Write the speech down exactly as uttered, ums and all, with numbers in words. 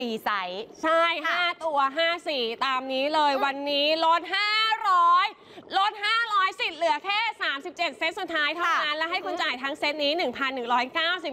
สี่ไซส์ใช่ห้าตัวห้าสีตามนี้เลยวันนี้ลดห้าร้อยลดห้าร้อยสิทธิ์เหลือแค่สามสิบเจ็ดเซตสุดท้ายเท่านั้นและให้คุณจ่ายทั้งเซตนี้ หนึ่งพันหนึ่งร้อยเก้าสิบ